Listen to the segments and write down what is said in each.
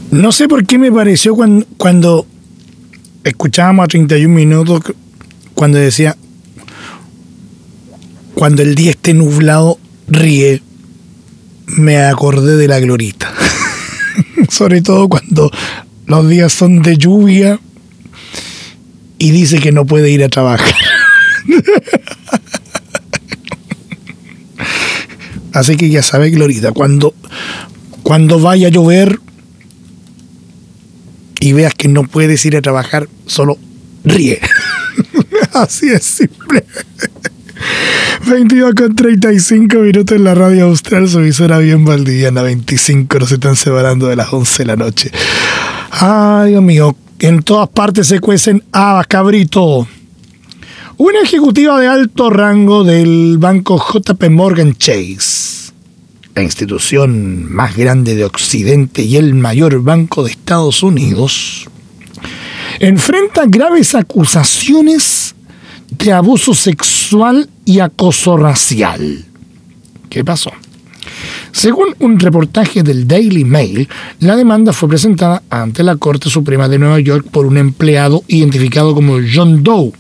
No sé por qué me pareció cuando escuchábamos a 31 minutos, cuando decía, cuando el día esté nublado, ríe. Me acordé de la Glorita. Sobre todo cuando los días son de lluvia y dice que no puede ir a trabajar. Así que ya sabe, Glorita, cuando vaya a llover y veas que no puedes ir a trabajar, solo ríe. Así es simple. 22:35 minutos en la radio austral, su emisora bien valdiviana. 25 nos están separando de las 11 de la noche. Ay, Dios mío, en todas partes se cuecen habas, cabrito. Una ejecutiva de alto rango del banco JP Morgan Chase, la institución más grande de Occidente y el mayor banco de Estados Unidos, enfrenta graves acusaciones de abuso sexual y acoso racial. ¿Qué pasó? Según un reportaje del Daily Mail, la demanda fue presentada ante la Corte Suprema de Nueva York por un empleado identificado como John Doe,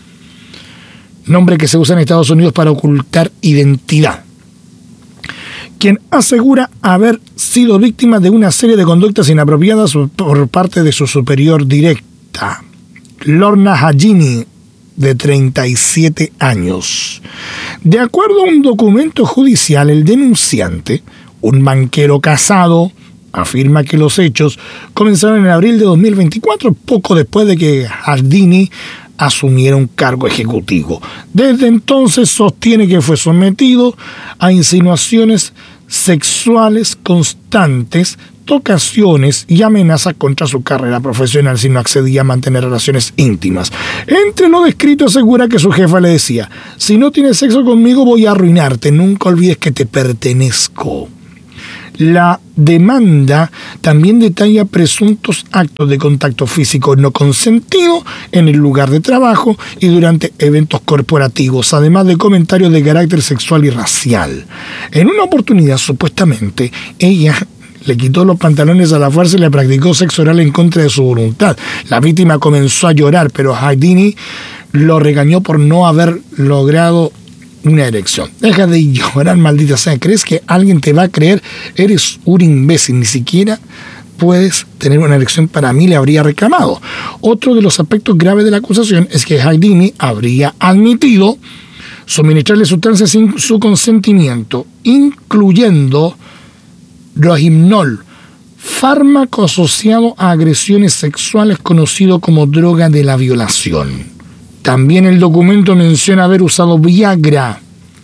nombre que se usa en Estados Unidos para ocultar identidad, quien asegura haber sido víctima de una serie de conductas inapropiadas por parte de su superior directa, Lorna Hagini, de 37 años. De acuerdo a un documento judicial, el denunciante, un banquero casado, afirma que los hechos comenzaron en abril de 2024, poco después de que Hagini asumiera un cargo ejecutivo. Desde entonces sostiene que fue sometido a insinuaciones sexuales constantes, tocaciones y amenazas contra su carrera profesional si no accedía a mantener relaciones íntimas. Entre lo descrito asegura que su jefa le decía: si no tienes sexo conmigo voy a arruinarte, nunca olvides que te pertenezco. La demanda también detalla presuntos actos de contacto físico no consentido en el lugar de trabajo y durante eventos corporativos, además de comentarios de carácter sexual y racial. En una oportunidad, supuestamente, ella le quitó los pantalones a la fuerza y le practicó sexo oral en contra de su voluntad. La víctima comenzó a llorar, pero Hagini lo regañó por no haber logrado una erección. Deja de llorar, maldita sea. ¿Crees que alguien te va a creer? Eres un imbécil. Ni siquiera puedes tener una erección. Para mí le habría reclamado. Otro de los aspectos graves de la acusación es que Hagini habría admitido suministrarle sustancias sin su consentimiento, incluyendo Rohypnol, fármaco asociado a agresiones sexuales conocido como droga de la violación. También el documento menciona haber usado Viagra.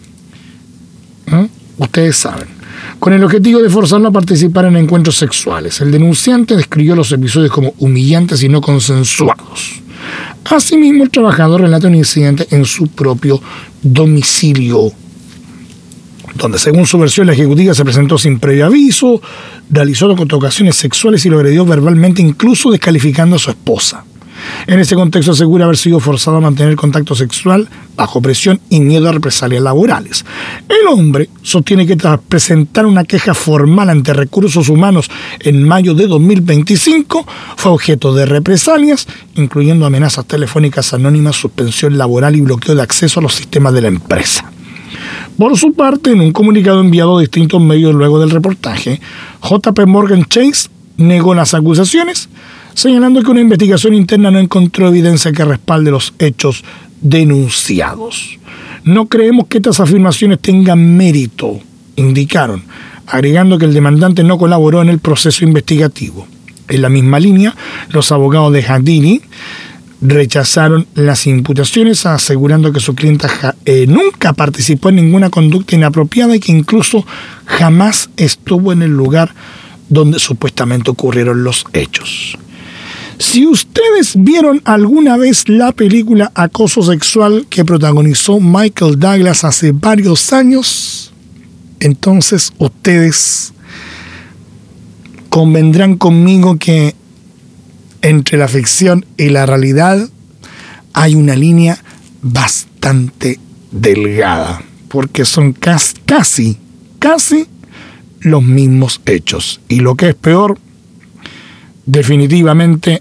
Ustedes saben, con el objetivo de forzarlo a participar en encuentros sexuales. El denunciante describió los episodios como humillantes y no consensuados. Asimismo, el trabajador relata un incidente en su propio domicilio, donde según su versión la ejecutiva se presentó sin previo aviso, realizó tocaciones sexuales y lo agredió verbalmente, incluso descalificando a su esposa. En ese contexto asegura haber sido forzado a mantener contacto sexual bajo presión y miedo a represalias laborales. El hombre sostiene que tras presentar una queja formal ante Recursos Humanos en mayo de 2025 fue objeto de represalias, incluyendo amenazas telefónicas anónimas, suspensión laboral y bloqueo de acceso a los sistemas de la empresa. Por su parte, en un comunicado enviado a distintos medios luego del reportaje, JP Morgan Chase negó las acusaciones, señalando que una investigación interna no encontró evidencia que respalde los hechos denunciados. No creemos que estas afirmaciones tengan mérito, indicaron, agregando que el demandante no colaboró en el proceso investigativo. En la misma línea, los abogados de Hagini rechazaron las imputaciones, asegurando que su clienta nunca participó en ninguna conducta inapropiada y que incluso jamás estuvo en el lugar donde supuestamente ocurrieron los hechos. Si ustedes vieron alguna vez la película Acoso Sexual que protagonizó Michael Douglas hace varios años, entonces ustedes convendrán conmigo que entre la ficción y la realidad hay una línea bastante delgada, porque son casi los mismos hechos. Y lo que es peor, definitivamente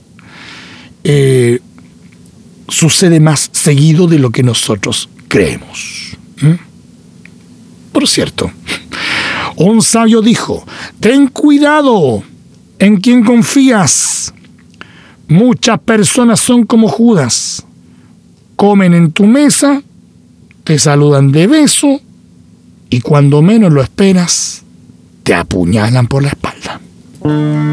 sucede más seguido de lo que nosotros creemos. Por cierto, un sabio dijo: ten cuidado en quien confías. Muchas personas son como Judas. Comen en tu mesa, te saludan de beso y cuando menos lo esperas, te apuñalan por la espalda.